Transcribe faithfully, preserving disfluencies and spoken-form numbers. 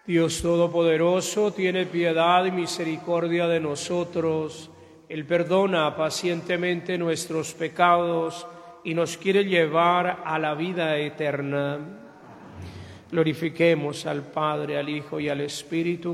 Dios Todopoderoso, tiene piedad y misericordia de nosotros. Él perdona pacientemente nuestros pecados y nos quiere llevar a la vida eterna. Glorifiquemos al Padre, al Hijo y al Espíritu,